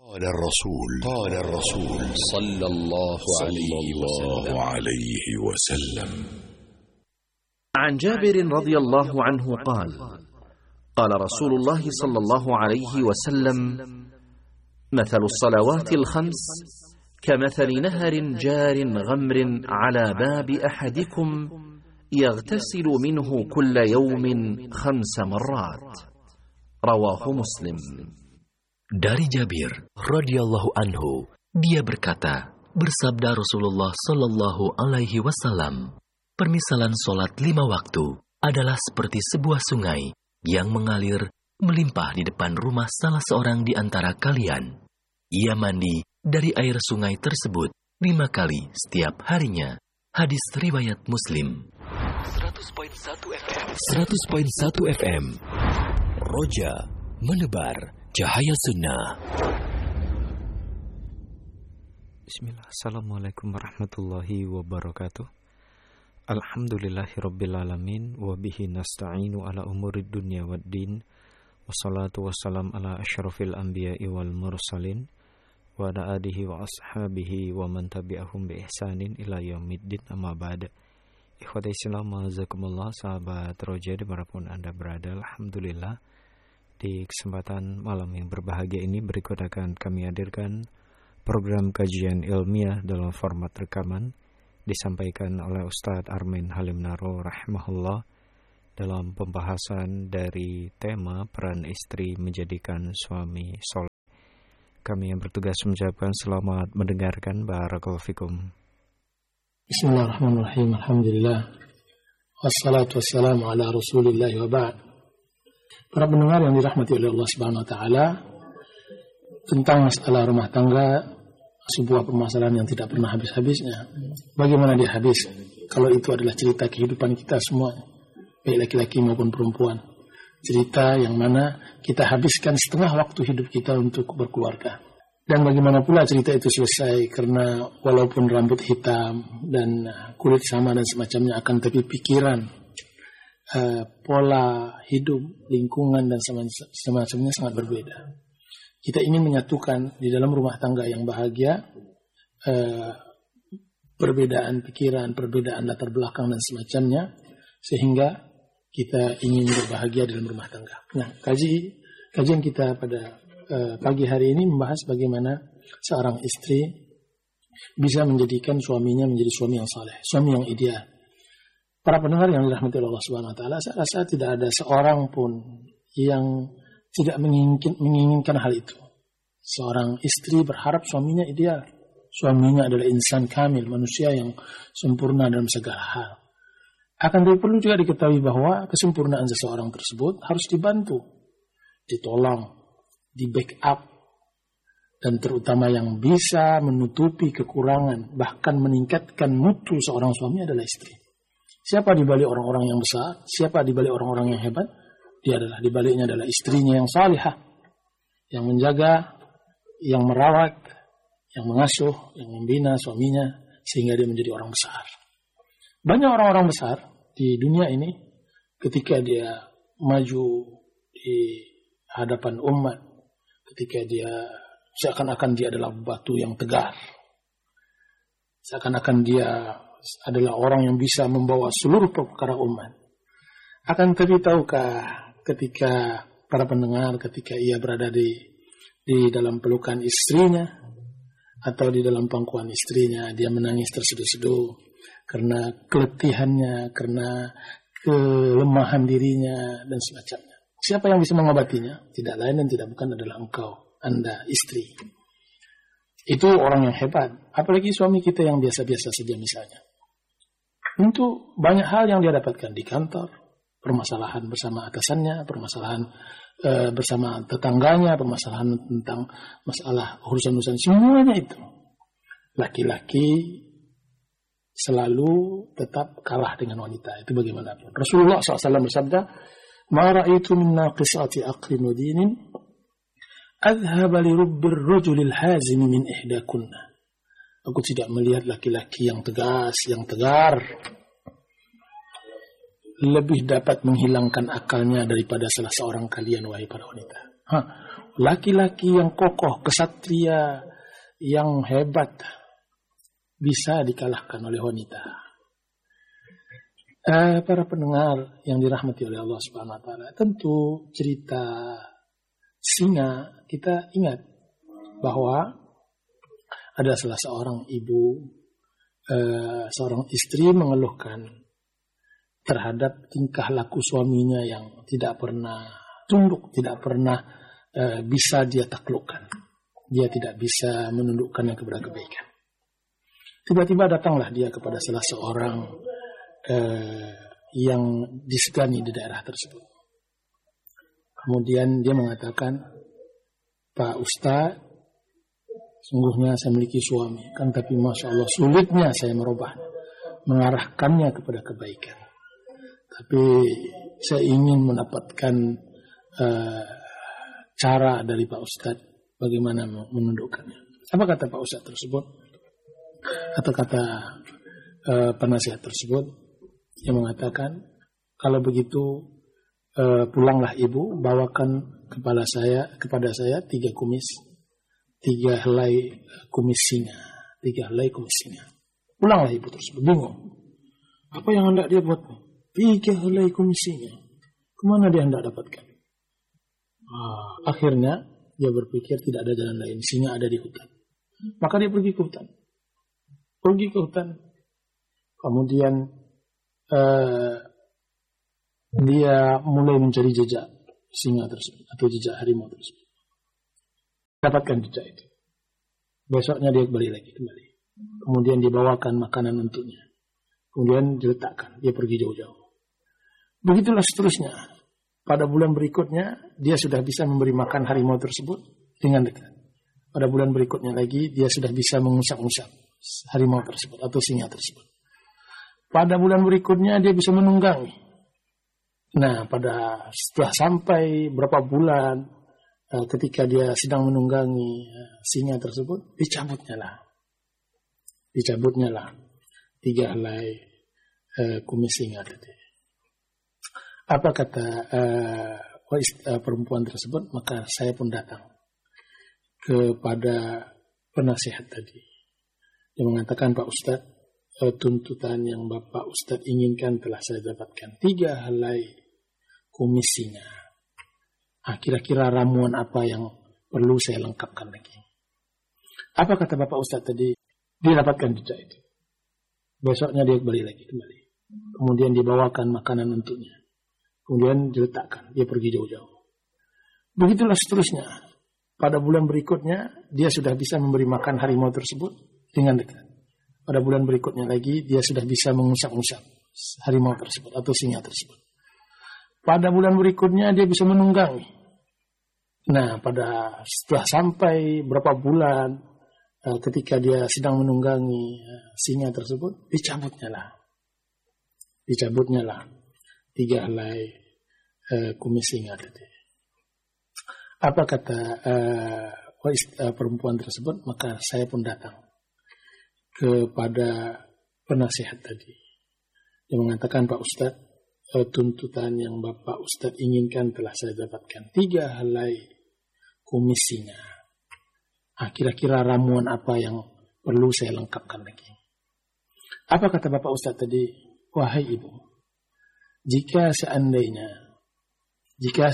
قال الرسول صلى الله عليه وسلم. عن جابر رضي الله عنه قال: قال رسول الله صلى الله عليه وسلم: مثل الصلوات الخمس كمثل نهر جار غمر على باب أحدكم يغتسل منه كل يوم 5 مرات. رواه مسلم. Dari Jabir radhiyallahu anhu, dia berkata, bersabda Rasulullah sallallahu alaihi wasallam, permisalan solat 5 waktu adalah seperti sebuah sungai yang mengalir melimpah di depan rumah salah seorang di antara kalian. Ia mandi dari air sungai tersebut 5 kali setiap harinya. Hadis riwayat Muslim. 100.1 FM. Roja menebar cahaya sunnah. Bismillah. Assalamualaikum warahmatullahi wabarakatuh. Alhamdulillahirabbil alamin wa bihi nasta'inu ala umurid dunya waddin. Wassalatu wassalam ala asyrafil anbiya'i wal mursalin wa ala alihi wa ashabihi wa man tabi'ahum bi ihsanin ila yaumiddin, amma ba'd. Ikhwatai Islam, jazakumullah, sahabat Roja dimanapun Anda berada. Alhamdulillah, di kesempatan malam yang berbahagia ini berikut akan kami hadirkan program kajian ilmiah dalam format rekaman disampaikan oleh Ustadz Armin Halim Naro rahimahullah dalam pembahasan dari tema peran istri menjadikan suami soleh. Kami yang bertugas mengucapkan selamat mendengarkan. Barakallahu fikum. Bismillahirrahmanirrahim. Alhamdulillah. Wassalatu wassalamu ala Rasulillah wa ba'd. Para pendengar yang dirahmati oleh Allah Subhanahu wa taala, tentang masalah rumah tangga, sebuah permasalahan yang tidak pernah habis-habisnya. Bagaimana dia habis kalau itu adalah cerita kehidupan kita semua, baik laki-laki maupun perempuan. Cerita yang mana kita habiskan setengah waktu hidup kita untuk berkeluarga. Dan bagaimana pula cerita itu selesai, karena walaupun rambut hitam dan kulit sama dan semacamnya, akan tapi pikiran, pola hidup, lingkungan dan semacamnya sangat berbeda. Kita ingin menyatukan di dalam rumah tangga yang bahagia perbedaan pikiran, perbedaan latar belakang dan semacamnya, sehingga kita ingin berbahagia dalam rumah tangga. Nah, kajian kita pada pagi hari ini membahas bagaimana seorang istri bisa menjadikan suaminya menjadi suami yang saleh, suami yang ideal. Para pendengar yang dirahmati Allah Subhanahu wa taala, saya rasa tidak ada seorang pun yang tidak menginginkan hal itu. Seorang istri berharap suaminya ideal. Suaminya adalah insan kamil, manusia yang sempurna dalam segala hal. Akan tetapi perlu juga diketahui bahwa kesempurnaan seseorang tersebut harus dibantu, ditolong, di backup, dan terutama yang bisa menutupi kekurangan, bahkan meningkatkan mutu seorang suami adalah istri. Siapa di balik orang-orang yang besar? Siapa di balik orang-orang yang hebat? Dia adalah, di baliknya adalah istrinya yang salihah, yang menjaga, yang merawat, yang mengasuh, yang membina suaminya sehingga dia menjadi orang besar. Banyak orang-orang besar di dunia ini ketika dia maju di hadapan umat, ketika dia seakan-akan dia adalah batu yang tegar, seakan-akan dia adalah orang yang bisa membawa seluruh perkara umat. Akan tetapi tahukah ketika para pendengar, ketika ia berada di dalam pelukan istrinya atau di dalam pangkuan istrinya, dia menangis terseduh-seduh karena keletihannya, karena kelemahan dirinya dan semacamnya. Siapa yang bisa mengobatinya? Tidak lain dan tidak bukan adalah engkau, Anda, istri. Itu orang yang hebat. Apalagi suami kita yang biasa-biasa saja misalnya. Tentu banyak hal yang dia dapatkan di kantor, permasalahan bersama atasannya, permasalahan bersama tetangganya, permasalahan tentang masalah urusan-urusan, semuanya itu. Laki-laki selalu tetap kalah dengan wanita, itu bagaimanapun. Rasulullah SAW bersabda, "Ma ra'aitu min naqisati aqlin wa dinin adhhaba li rubbir rajulil hazim min ihdakunna." Aku tidak melihat laki-laki yang tegas, yang tegar, lebih dapat menghilangkan akalnya daripada salah seorang kalian, wahai para wanita. laki-laki yang kokoh, kesatria yang hebat bisa dikalahkan oleh wanita. Para pendengar yang dirahmati oleh Allah Subhanahu wa taala, tentu cerita singa kita ingat bahwa ada salah seorang ibu, seorang istri mengeluhkan terhadap tingkah laku suaminya yang tidak pernah tunduk, tidak pernah bisa dia taklukkan. Dia tidak bisa menundukkannya kepada kebaikan. Tiba-tiba datanglah dia kepada salah seorang yang disegani di daerah tersebut. Kemudian dia mengatakan, Pak Ustadz, sungguhnya saya memiliki suami, tapi Masya Allah sulitnya saya merubahnya, mengarahkannya kepada kebaikan. Tapi saya ingin mendapatkan cara dari Pak Ustadz bagaimana menundukkannya. Apa kata Pak Ustadz tersebut? Atau kata penasihat tersebut yang mengatakan, kalau begitu pulanglah ibu, bawakan kepada saya 3 kumis, 3 helai kumis singa, 3 helai kumis singa. Pulanglah ibu tersebut, bingung. Apa yang hendak dia buat? 3 helai kumis singa. Kemana dia hendak dapatkan? Akhirnya dia berpikir tidak ada jalan lain, singa ada di hutan. Maka dia pergi ke hutan. Kemudian dia mulai mencari jejak singa tersebut atau jejak harimau tersebut. Dapatkan jejak itu. Besoknya dia kembali. Kemudian dibawakan makanan untuknya. Kemudian diletakkan. Dia pergi jauh-jauh. Begitulah seterusnya. Pada bulan berikutnya dia sudah bisa memberi makan harimau tersebut dengan dekat. Pada bulan berikutnya lagi dia sudah bisa mengusap-usap harimau tersebut atau singa tersebut. Pada bulan berikutnya dia bisa menunggangi. Nah, setelah sampai berapa bulan ketika dia sedang menunggangi singa tersebut, dicabutnya lah 3 helai kumis singa tadi. Apa kata perempuan tersebut? Maka saya pun datang kepada penasihat tadi. Dia mengatakan, Pak Ustadz, tuntutan yang Bapak Ustadz inginkan telah saya dapatkan. 3 helai kumis singa. Kira-kira ramuan apa yang perlu saya lengkapkan lagi? Apa kata Bapak Ustadz tadi? Dia dapatkan jejak itu. Besoknya dia kembali. Kemudian dibawakan makanan untuknya. Kemudian diletakkan. Dia pergi jauh-jauh. Begitulah seterusnya. Pada bulan berikutnya dia sudah bisa memberi makan harimau tersebut dengan dekat. Pada bulan berikutnya lagi dia sudah bisa mengusap-usap harimau tersebut atau singa tersebut. Pada bulan berikutnya dia bisa menunggangi. Nah, setelah sampai berapa bulan ketika dia sedang menunggangi singa tersebut, dicabutnya lah 3 helai kumis singa tadi. Apa kata perempuan tersebut? Maka saya pun datang kepada penasihat tadi. Dia mengatakan, Pak Ustadz, tuntutan yang Bapak Ustadz inginkan telah saya dapatkan. 3 helai kumis singa. Kira-kira ramuan apa yang perlu saya lengkapkan lagi? Apa kata Bapak Ustadz tadi? Wahai ibu, jika seandainya